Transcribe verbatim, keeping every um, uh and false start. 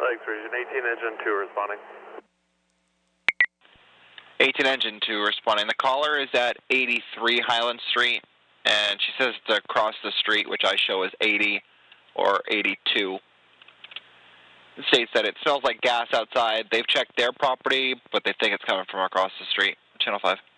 X region, eighteen engine two responding. eighteen engine two responding. The caller is at eighty-three Highland Street, and she says to cross the street, which I show as eighty or eighty-two. It states that it smells like gas outside. They've checked their property, but they think it's coming from across the street. Channel five.